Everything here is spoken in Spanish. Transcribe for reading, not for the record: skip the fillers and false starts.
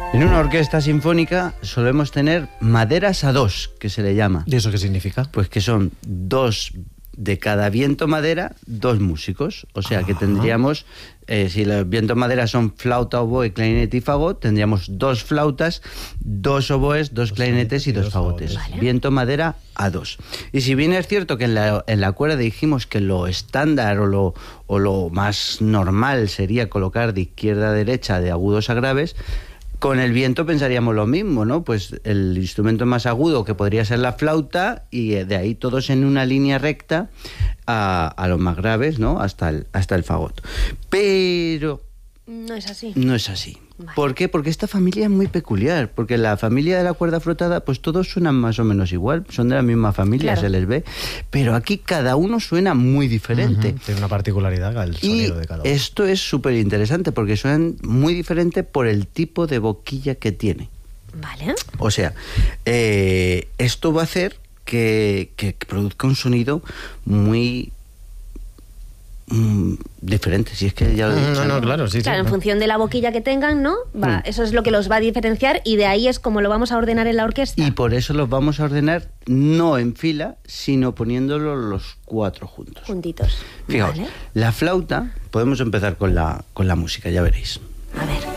En una orquesta sinfónica solemos tener maderas a dos, que se le llama. ¿Y eso qué significa? Pues que son dos de cada viento madera, dos músicos. O sea que tendríamos, si los vientos madera son flauta, oboe, clarinete y fagot, tendríamos dos flautas, dos oboes, dos clarinetes y dos fagotes. Vale. Viento madera a dos. Y si bien es cierto que en la cuerda dijimos que lo estándar o lo más normal sería colocar de izquierda a derecha de agudos a graves, con el viento pensaríamos lo mismo, ¿no? Pues el instrumento más agudo, que podría ser la flauta, y de ahí todos en una línea recta a los más graves, ¿no? Hasta el fagot. Pero No es así. no es así. Vale. ¿Por qué? Porque esta familia es muy peculiar, porque la familia de la cuerda frotada, pues todos suenan más o menos igual, son de la misma familia, Claro. se les ve, pero aquí cada uno suena muy diferente. Tiene una particularidad el Y sonido de cada uno. esto es súper interesante porque suenan muy diferente por el tipo de boquilla que tiene. Vale. O sea, esto va a hacer que produzca un sonido muy diferente. Si es que ya lo he dicho. No, claro, sí, Claro, sí. en función de la boquilla que tengan, ¿no? Eso es lo que los va a diferenciar y de ahí es como lo vamos a ordenar en la orquesta. Y por eso los vamos a ordenar no en fila, sino poniéndolos los cuatro juntos. Juntitos. Fijaos, Vale. la flauta, podemos empezar con la música, ya veréis. A ver.